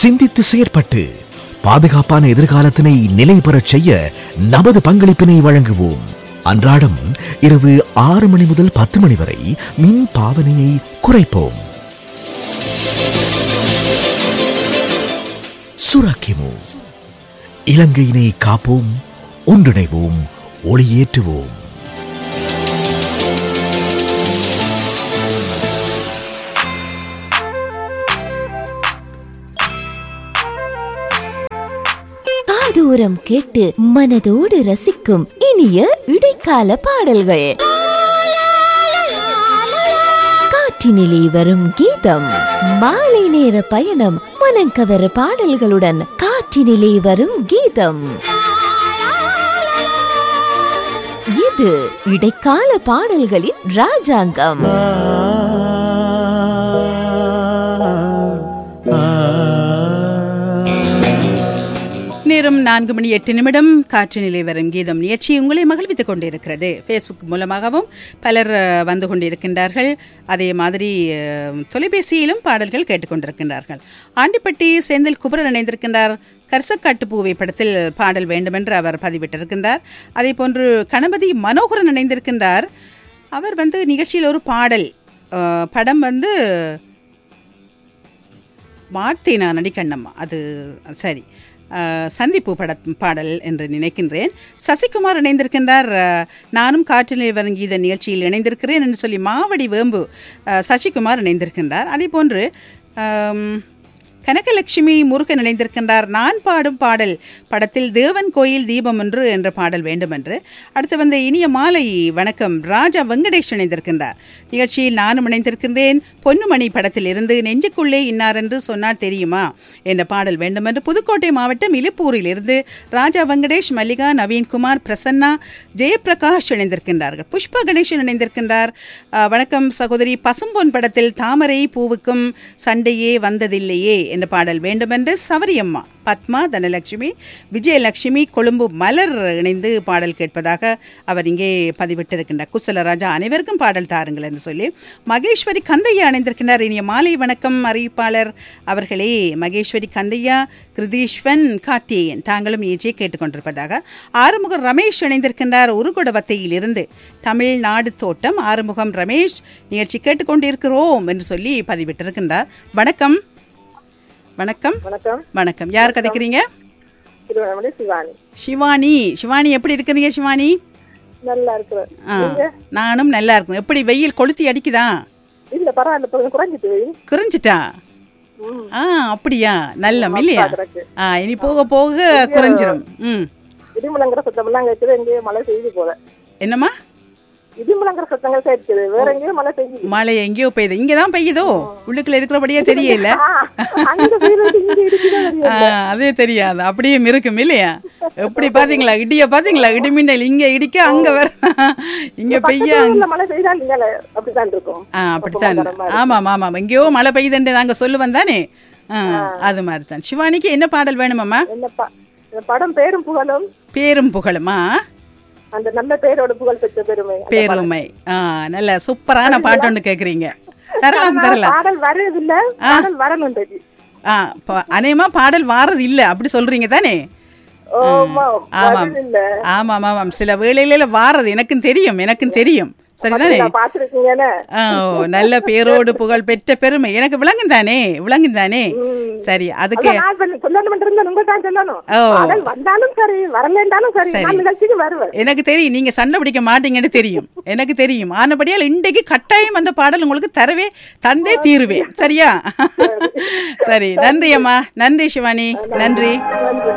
சிந்தித்து செயற்பட்டு பாதுகாப்பான எதிர்காலத்தினை நிலை பெறச் செய்ய நமது பங்களிப்பினை வழங்குவோம். அன்றாடம் இரவு 6 மணி முதல் 10 மணி வரை மின் பாவனையை குறைப்போம். சுராக்கிமோ, இலங்கையினை காப்போம், ஒன்றிணைவோம், ஒளியேற்றுவோம். தூரம் கேட்டு மனதோடு ரசிக்கும் இனிய இடைக்கால பாடல்கள். காற்றினிலே வரும் கீதம், மாலை நேர பயணம், மனங்கவர பாடல்களுடன் காற்றினிலே வரும் கீதம். இது இடைக்கால பாடல்களின் ராஜாங்கம். நேரம் 4:08. காற்றினிலே வரும் கீதம் நிகழ்ச்சி உங்களை மகிழ்வித்துக் கொண்டிருக்கிறது. ஃபேஸ்புக் மூலமாகவும் பலர் வந்து கொண்டிருக்கின்றார்கள். அதே மாதிரி தொலைபேசியிலும் பாடல்கள் கேட்டுக்கொண்டிருக்கின்றார்கள். ஆண்டிப்பட்டி செந்தில் குபரன் இணைந்திருக்கின்றார். கர்சக்காட்டு பூவை படத்தில் பாடல் வேண்டுமென்று அவர் பதிவிட்டிருக்கின்றார். அதே போன்று கணபதி மனோகரன் இணைந்திருக்கின்றார். அவர் வந்து நிகழ்ச்சியில் ஒரு பாடல், படம் வந்து மார்த்தேனா நடிக்கண்ணம்மா, அது சரி, சந்திப்பு பாடல் என்று நினைக்கின்றேன். சசிகுமார் இணைந்திருக்கின்றார். நானும் காற்றிலே வரும் கீத நிகழ்ச்சியில் இணைந்திருக்கிறேன் என்று சொல்லி மாவடி வேம்பு சசிகுமார் இணைந்திருக்கின்றார். அதே போன்று கனகலட்சுமி முருகன் இணைந்திருக்கின்றார். நான் பாடும் பாடல் படத்தில் தேவன் கோயில் தீபம் ஒன்று என்ற பாடல் வேண்டும் என்று. அடுத்து வந்த இனிய மாலை வணக்கம் ராஜா வெங்கடேஷ் இணைந்திருக்கின்றார். நிகழ்ச்சியில் நானும் இணைந்திருக்கின்றேன். பொன்னுமணி படத்தில் இருந்து நெஞ்சுக்குள்ளே இன்னார் என்று சொன்னால் தெரியுமா என்ற பாடல் வேண்டும் என்று. புதுக்கோட்டை மாவட்டம் இலுப்பூரில் இருந்து ராஜா வெங்கடேஷ், மல்லிகா, நவீன்குமார், பிரசன்னா, ஜெயபிரகாஷ் இணைந்திருக்கின்றார்கள். புஷ்பா கணேசன் இணைந்திருக்கின்றார். வணக்கம் சகோதரி, பசும்பொன் படத்தில் தாமரை பூவுக்கும் சண்டையே வந்ததில்லையே என்ற பாடல் வேண்டுமென்று சவரியம்மா, பத்மா, தனலட்சுமி, விஜயலட்சுமி, கொழும்பு மலர் இணைந்து பாடல் கேட்பதாக அவர் இங்கே பதிவிட்டிருக்கின்றார். குசலராஜா அனைவருக்கும் பாடல் தாருங்கள் என்று சொல்லி மகேஸ்வரி கந்தையா இணைந்திருக்கின்றார். இனிய மாலை வணக்கம் அறிவிப்பாளர் அவர்களே. மகேஸ்வரி கந்தையா, கிருதீஸ்வன், கார்த்தியன் தாங்களும் ஏஜியை கேட்டுக்கொண்டிருப்பதாக. ஆறுமுகம் ரமேஷ் இணைந்திருக்கின்றார். உருகுடவத்தையில் இருந்து தமிழ்நாடு தோட்டம். ஆறுமுகம் ரமேஷ் நிகழ்ச்சி கேட்டுக்கொண்டிருக்கிறோம் என்று சொல்லி பதிவிட்டிருக்கின்றார். வணக்கம். வணக்கம். வணக்கம். வணக்கம். யார் கதைக்கிறீங்க? சிவானி. சிவானி. சிவானி எப்படி இருக்கிறீங்க சிவானி? நல்லா இருக்கிறேன். நானும் நல்லா இருக்கும். எப்படி வெயில் கொளுத்தி அடிக்குதா? இல்ல பரவாயில்ல, குறைஞ்சிட்டு. குறைஞ்சிட்டா? அப்படியா? நல்ல இல்லையா? இனி போக போக குறைஞ்சிரும். இடிமுழங்குற சத்தமெல்லாம் கேட்குது. எங்கேயோ மழை பெய்யுது போல. என்னம்மா? இடிமுழங்குற சத்தங்கள் கேட்குது. வேற எங்கேயோ மழை பெய்யுது. மழை எங்கேயோ பெய்யுது. இங்கதான் பெய்யுதோ? உள்ளுக்குள்ள இருக்கிறபடியே தெரியல. அதே தெரியாது. அப்படியே இருக்கும் இல்லையா? எப்படி பாத்தீங்களா? இடிய பாத்தீங்களா? இடிமின்னல் இங்க இடிக்க அங்க வர இங்க பெய்ய மழை பெய்தால் அப்படித்தான் இருக்கும். அப்படித்தான். ஆமாம் ஆமாம், எங்கேயோ மழை பெய்யுதுன்னு நாங்க சொல்லுவோம் தானே. அது மாதிரி தான். சிவானிக்கு என்ன பாடல் வேணுமாம்மா? படம் பேரும் புகழும். பேரும் புகழுமா? அந்த நல்ல பேரோட புகழ் பெற்ற பெருமை. பெருமை. நல்ல சூப்பரான பாட்டு ஒன்று கேக்குறீங்க. தரலாம் தரலாம். பாடல் வரதில்லை, பாடல் வரணும். அநேகமா பாடல் வாரது இல்ல அப்படி சொல்றீங்க தானே? ஆமாம் ஆமாம் ஆமாம், சில வேளையில வாரது எனக்கும் தெரியும். சரிதானே? நல்ல பேரோடு புகழ் பெற்ற பெருமை எனக்கு விளங்கும் தானே. சரி, அதுக்கு எனக்கு தெரியும் நீங்க சண்டை பிடிக்க மாட்டீங்கன்னு தெரியும். எனக்கு தெரியும். ஆனபடியால் இன்றைக்கு கட்டாயம் அந்த பாடல் உங்களுக்கு தந்தே தீருவேன். சரியா? சரி, நன்றி அம்மா. நன்றி சிவானி. நன்றி.